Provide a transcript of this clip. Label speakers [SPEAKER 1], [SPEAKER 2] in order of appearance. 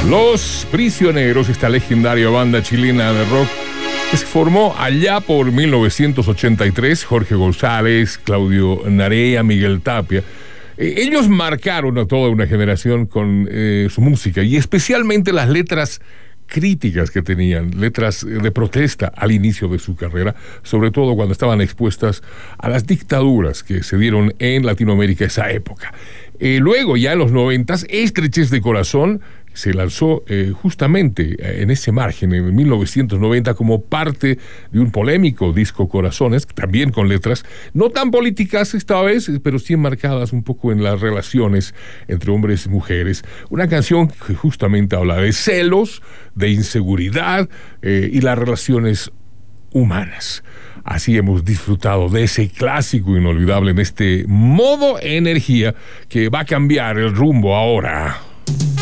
[SPEAKER 1] Los Prisioneros, esta legendaria banda chilena de rock que se formó allá por 1983, Jorge González, Claudio Narea, Miguel Tapia. Ellos marcaron a toda una generación con su música y especialmente las letras críticas que tenían, letras de protesta al inicio de su carrera, sobre todo cuando estaban expuestas a las dictaduras que se dieron en Latinoamérica esa época. Luego, ya en los 90, Estrechez de Corazón se lanzó justamente en ese margen, en 1990, como parte de un polémico disco Corazones, también con letras no tan políticas esta vez, pero sí enmarcadas un poco en las relaciones entre hombres y mujeres. Una canción que justamente habla de celos, de inseguridad y las relaciones humanas. Así hemos disfrutado de ese clásico inolvidable en este modo energía que va a cambiar el rumbo ahora.